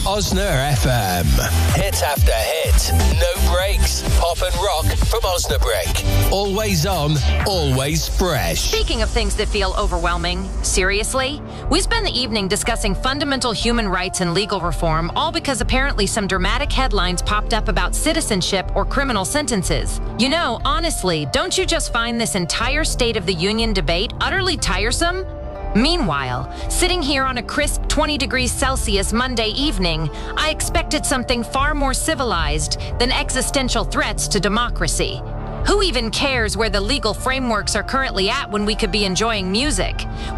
Osna FM. Hit after hit. No breaks. Pop and rock from Osnabrück. Always on, always fresh. Speaking of things that feel overwhelming, seriously? We spend the evening discussing fundamental human rights and legal reform, all because apparently some dramatic headlines popped up about citizenship or criminal sentences. You know, honestly, don't you just find this entire State of the Union debate utterly tiresome? Meanwhile, sitting here on a crisp 20 degrees Celsius Monday evening, I expected something far more civilized than existential threats to democracy. Who even cares where the legal frameworks are currently at when we could be enjoying music?